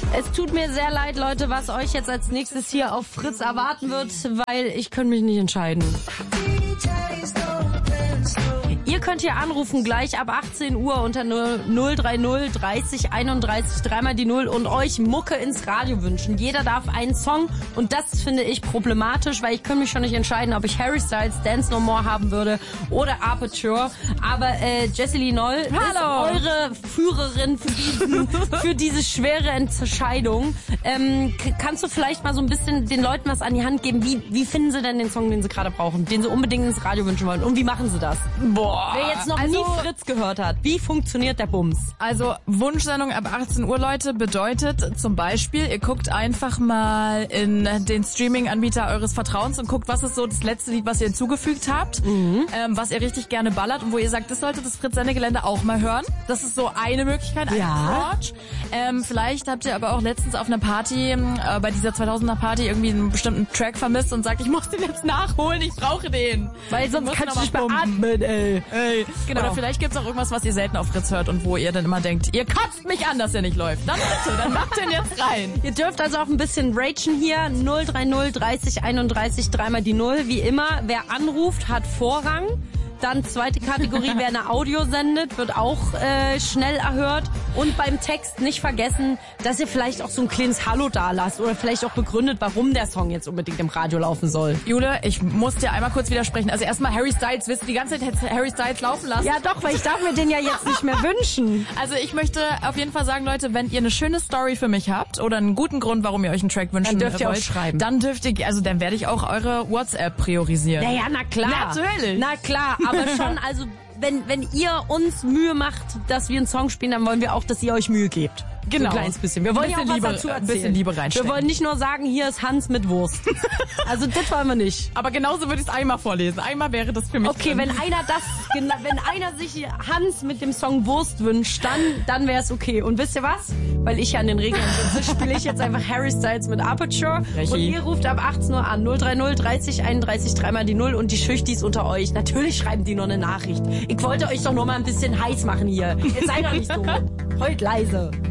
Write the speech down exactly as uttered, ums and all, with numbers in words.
Es tut mir sehr leid, Leute, was euch jetzt als nächstes hier auf Fritz erwarten wird, weil ich kann mich nicht entscheiden. Ihr könnt hier anrufen gleich ab achtzehn Uhr unter null drei null dreißig einunddreißig dreimal die Null und euch Mucke ins Radio wünschen. Jeder darf einen Song und das finde ich problematisch, weil ich kann mich schon nicht entscheiden, ob ich Harry Styles Dance No More haben würde oder Aperture. Aber äh, Jessie Lee Noll Hallo. ist eure Führerin für, diesen, für diese schwere Entscheidung. Ähm, k- kannst du vielleicht mal so ein bisschen den Leuten was an die Hand geben? Wie, wie finden sie denn den Song, den sie gerade brauchen, den sie unbedingt ins Radio wünschen wollen? Und wie machen sie das? Boah. Wer jetzt noch also, nie Fritz gehört hat, wie funktioniert der Bums? Also Wunschsendung ab achtzehn Uhr, Leute, bedeutet zum Beispiel, ihr guckt einfach mal in den Streaming-Anbieter eures Vertrauens und guckt, was ist so das letzte Lied, was ihr hinzugefügt habt, mhm. ähm, was ihr richtig gerne ballert und wo ihr sagt, das sollte das Fritz-Sendegelände auch mal hören. Das ist so eine Möglichkeit, ein Ja. Approach. Ähm, vielleicht habt ihr aber auch letztens auf einer Party, äh, bei dieser zweitausender Party irgendwie einen bestimmten Track vermisst und sagt, ich muss den jetzt nachholen, ich brauche den. Weil sonst muss kannst noch du nicht mal pumpen. beatmen, ey. Ey, genau. Oder vielleicht gibt's auch irgendwas, was ihr selten auf Fritz hört und wo ihr dann immer denkt, ihr kotzt mich an, dass ihr nicht läuft. Dann bitte, dann macht den jetzt rein. Ihr dürft also auch ein bisschen ragen hier. null drei null dreißig einunddreißig dreimal die Null. Wie immer, wer anruft, hat Vorrang. Dann zweite Kategorie, wer eine Audio sendet, wird auch äh, schnell erhört. Und beim Text nicht vergessen, dass ihr vielleicht auch so ein kleines Hallo da lasst oder vielleicht auch begründet, warum der Song jetzt unbedingt im Radio laufen soll. Jule, ich muss dir einmal kurz widersprechen. Also erstmal Harry Styles, willst du die ganze Zeit Harry Styles laufen lassen? Ja doch, weil ich darf mir den ja jetzt nicht mehr wünschen. Also ich möchte auf jeden Fall sagen, Leute, wenn ihr eine schöne Story für mich habt oder einen guten Grund, warum ihr euch einen Track wünschen Dann dürft ihr wollt, auch schreiben. Dann dürft ihr, also dann werde ich auch eure WhatsApp priorisieren. Naja, na klar. Natürlich. Na klar, aber schon, also wenn wenn ihr uns Mühe macht, dass wir einen Song spielen, dann wollen wir auch, dass ihr euch Mühe gebt. Genau. So ein kleines bisschen. Wir wollen Ein ja auch bisschen was Liebe- dazu ein erzählen. bisschen Liebe reinstecken. Wir wollen nicht nur sagen, hier ist Hans mit Wurst. Also das wollen wir nicht. Aber genauso würde ich es einmal vorlesen. Einmal wäre das für mich Okay, drin. wenn einer das, gena- wenn einer sich Hans mit dem Song Wurst wünscht, dann, dann wäre es okay. Und wisst ihr was? Weil ich ja an den Regeln sitze, spiele ich jetzt einfach Harry Styles mit Aperture. Rechi. Und ihr ruft ab achtzehn Uhr an. null drei null dreißig einunddreißig dreimal die Null und die Schüchtis unter euch. Natürlich schreiben die noch eine Nachricht. Ich wollte euch doch nur mal ein bisschen heiß machen hier. Jetzt seid doch nicht so. Heult leise.